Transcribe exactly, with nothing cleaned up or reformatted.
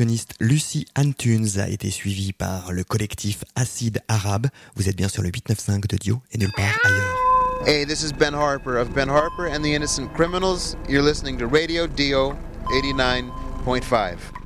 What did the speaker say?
percussionniste Lucy Antunes a été suivie par le collectif Acide Arabe. Vous êtes bien sur le huit neuf cinq de Dio et nulle part ailleurs. Hey, this is Ben Harper of Ben Harper and the Innocent Criminals. You're listening to Radio Dio eighty-nine point five.